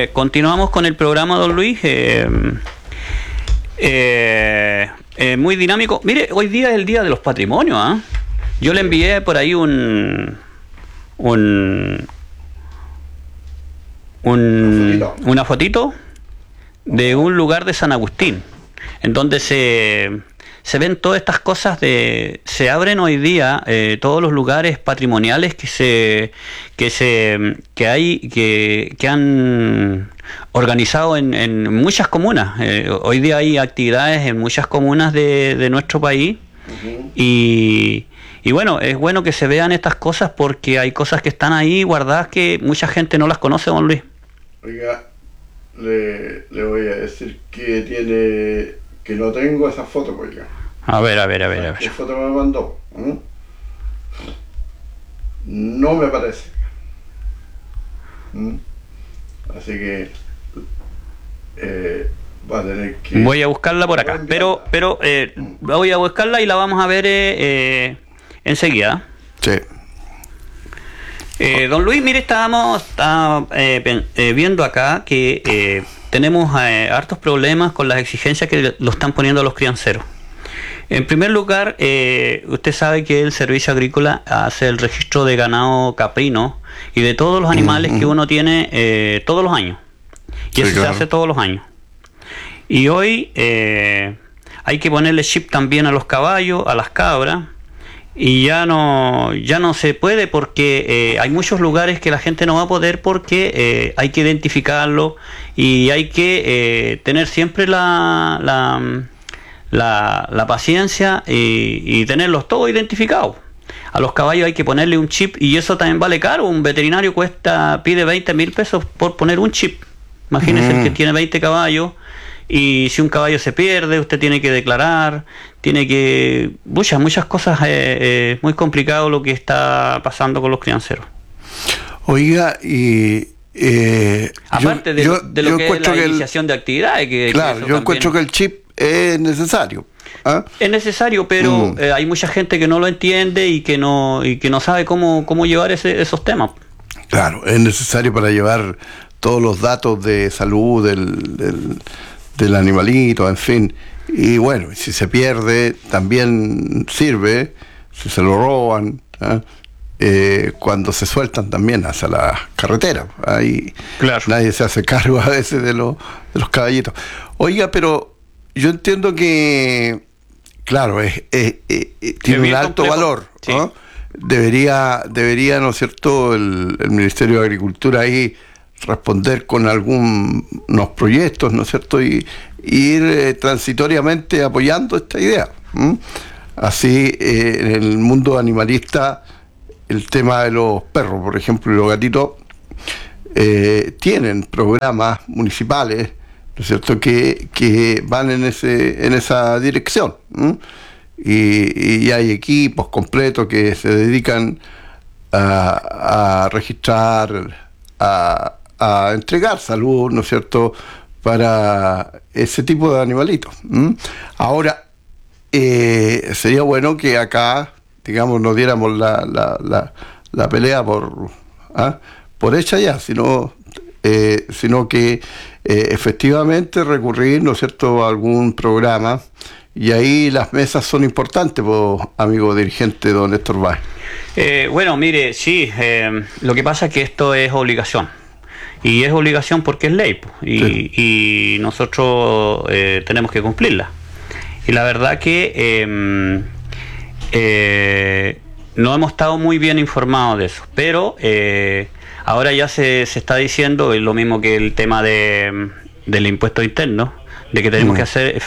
Continuamos con el programa, don Luis. Muy dinámico. Mire, hoy día es el Día de los Patrimonios, ¿eh? Yo le envié por ahí una fotito de un lugar de San Agustín, en donde se ven todas estas cosas se abren hoy día todos los lugares patrimoniales que han organizado en muchas comunas. Hoy día hay actividades en muchas comunas de nuestro país. Uh-huh. Y bueno, es bueno que se vean estas cosas porque hay cosas que están ahí guardadas que mucha gente no las conoce, don Luis. Oiga, le voy a decir que no tengo esa foto, oiga. A ver. ¿Qué foto me mandó? No me parece. Así que va a tener que... Voy a buscarla por acá, pero voy a buscarla y la vamos a ver enseguida. Sí. Don Luis, mire, estábamos viendo acá que tenemos hartos problemas con las exigencias que lo están poniendo a los crianceros. En primer lugar, usted sabe que el Servicio Agrícola hace el registro de ganado caprino y de todos los animales que uno tiene todos los años. Y eso se hace todos los años. Y hoy hay que ponerle chip también a los caballos, a las cabras, y ya no se puede porque hay muchos lugares que la gente no va a poder porque hay que identificarlo y hay que tener siempre la paciencia y tenerlos todos identificados. A los caballos hay que ponerle un chip y eso también vale caro. Un veterinario pide 20.000 pesos por poner un chip. Imagínese el que tiene 20 caballos y si un caballo se pierde, usted tiene que declarar, muchas cosas. Es muy complicado lo que está pasando con los crianceros. Oiga, aparte de lo que es la iniciación de actividades. Claro, yo encuentro que el chip es necesario. ¿Ah? Es necesario, pero hay mucha gente que no lo entiende y que no sabe cómo llevar esos temas. Claro, es necesario para llevar todos los datos de salud del animalito, en fin. Y bueno, si se pierde, también sirve, si se lo roban, cuando se sueltan también hacia la carretera. Ahí claro. Nadie se hace cargo a veces de los caballitos. Oiga, pero yo entiendo que, claro, tiene un alto valor, sí. ¿No? Debería, ¿no es cierto?, el Ministerio de Agricultura ahí responder con algunos proyectos, ¿no es cierto?, y ir transitoriamente apoyando esta idea. Así, en el mundo animalista, el tema de los perros, por ejemplo, y los gatitos, tienen programas municipales, ¿no es cierto?, que van en esa dirección. Y hay equipos completos que se dedican a registrar, a entregar salud, ¿no es cierto?, para ese tipo de animalitos. Ahora, sería bueno que acá, digamos, no diéramos la pelea por hecha ya, sino que efectivamente recurrir, ¿no es cierto?, a algún programa, y ahí las mesas son importantes, amigo dirigente don Néstor Báez. Bueno, mire, sí, lo que pasa es que esto es obligación, y es obligación porque es ley, sí. Y nosotros tenemos que cumplirla. Y la verdad que no hemos estado muy bien informados de eso, pero ahora ya se está diciendo lo mismo que el tema del impuesto interno, de que tenemos que hacer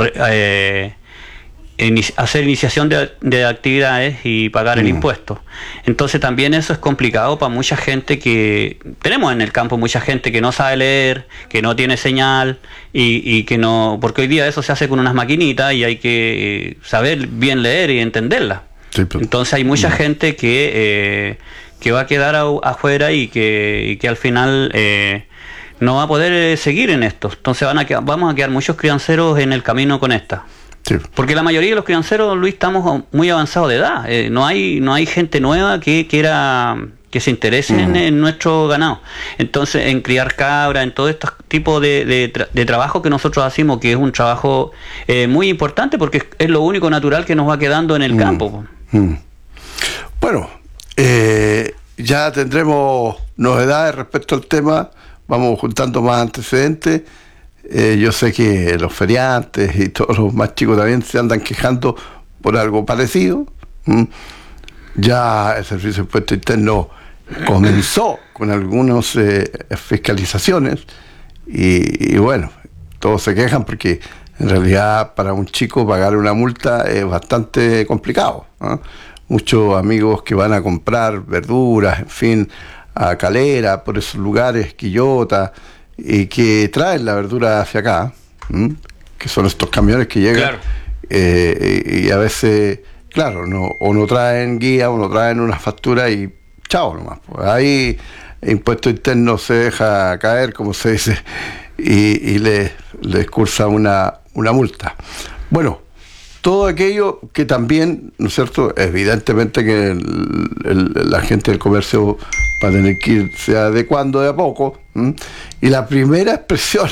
iniciación de actividades y pagar el impuesto. Entonces también eso es complicado para mucha gente que tenemos en el campo, mucha gente que no sabe leer, que no tiene señal y que no, porque hoy día eso se hace con unas maquinitas y hay que saber bien leer y entenderla. Sí, pero, entonces hay mucha gente que va a quedar afuera y que al final no va a poder seguir en esto. Entonces vamos a quedar muchos crianceros en el camino con esta. Sí. Porque la mayoría de los crianceros, don Luis, estamos muy avanzados de edad. No hay gente nueva que quiera que se interesen en nuestro ganado. Entonces, en criar cabra, en todo este tipo de trabajo que nosotros hacemos, que es un trabajo muy importante porque es lo único natural que nos va quedando en el campo. Bueno, ya tendremos novedades respecto al tema, vamos juntando más antecedentes. Yo sé que los feriantes y todos los más chicos también se andan quejando por algo parecido. Ya el Servicio de Impuesto Interno comenzó con algunas fiscalizaciones y bueno, todos se quejan porque en realidad para un chico pagar una multa es bastante complicado, ¿no? Muchos amigos que van a comprar verduras, en fin, a Calera, por esos lugares, Quillota, y que traen la verdura hacia acá, que son estos camiones que llegan, y a veces, claro, o no traen guía o no traen una factura y chao nomás. Pues ahí Impuesto Interno se deja caer, como se dice, y le cursa una multa. Bueno, todo aquello que también, ¿no es cierto?, evidentemente que la gente del comercio va a tener que irse adecuando de a poco. Y la primera expresión,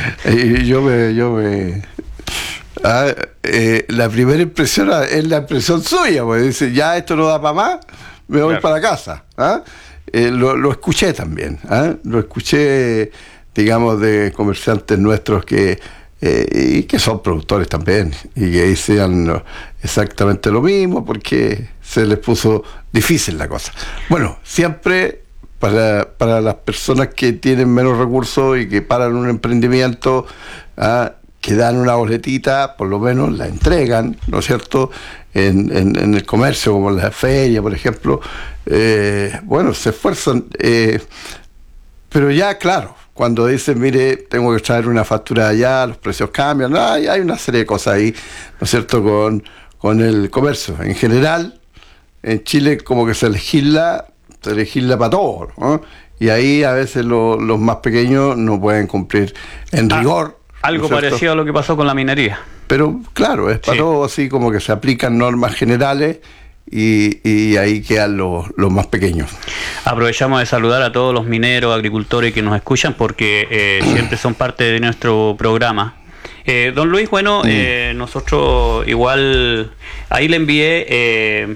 la primera impresión es la impresión suya, porque dice, ya esto no da para más, me voy para casa. Lo escuché también, lo escuché, digamos, de comerciantes nuestros y que son productores también, y que decían exactamente lo mismo porque se les puso difícil la cosa. Bueno, siempre para las personas que tienen menos recursos y que paran un emprendimiento, que dan una boletita, por lo menos la entregan, ¿no es cierto?, en el comercio, como en la feria, por ejemplo. Bueno, se esfuerzan, pero ya, claro, cuando dicen, mire, tengo que traer una factura allá, los precios cambian, hay una serie de cosas ahí, ¿no es cierto?, con el comercio. En general, en Chile como que se legisla para todo, ¿no? Y ahí a veces los más pequeños no pueden cumplir en rigor. Algo ¿no es parecido a lo que pasó con la minería. Pero claro, es para todo así, como que se aplican normas generales y ahí quedan los más pequeños. Aprovechamos de saludar a todos los mineros, agricultores que nos escuchan porque siempre son parte de nuestro programa. Don Luis, bueno, nosotros igual, ahí le envié,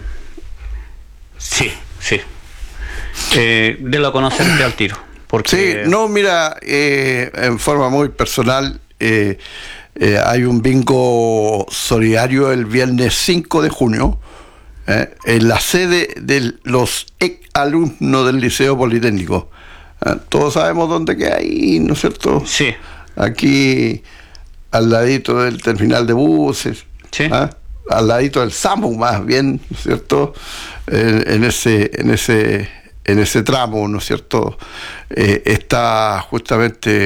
de lo conocerte al tiro. Porque... Sí, no, mira, en forma muy personal, hay un bingo solidario el viernes 5 de junio, en la sede de los ex alumnos del Liceo Politécnico. Todos sabemos dónde queda ahí, ¿no es cierto? Sí. Aquí, al ladito del terminal de buses, al ladito del SAMU más bien, ¿no es cierto? En ese tramo, ¿no es cierto? Está justamente